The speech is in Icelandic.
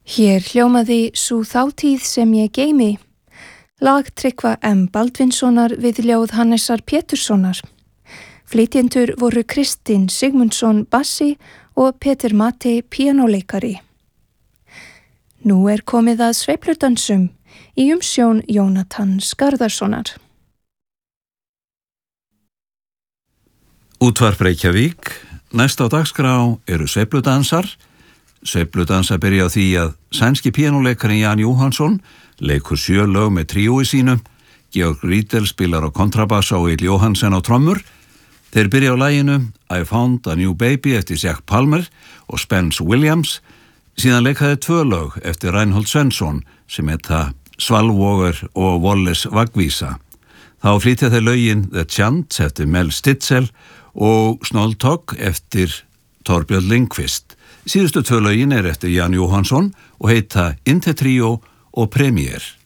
Hér hljómaði sú þátíð sem ég geymi, lag Tryggva M. Baldvinssonar við ljóð Hannesar Péturssonar. Flytjendur voru Kristinn Sigmundsson bassi og Peter Mati píanóleikari. Nú komið að sveifludansum í umsjón Jónatan Skarðarssonar. Útvarp Reykjavík, næst á dagskrá eru sveifludansar. Sveifludansa byrja á því að sænski píanóleikarin Jan Jóhannsson leikur 7 lög með tríói sínu. Georg Riedel spilar á kontrabass og Egill Jóhansen á trommur. Þeir byrja á laginu I Found a New Baby eftir Jack Palmer og Spence Williams. Síðan leika þeir 2 lög eftir Reinhold Svensson sem heita Svalvogur og Wolles Vagvísa. Þá flytja þeir lögin The Chant eftir Mel Stitzel og Snolltog eftir Torbjörn Lindqvist. Síðustu 2 lögin eftir Jan Jóhannsson og heita Inte Trio og Premier.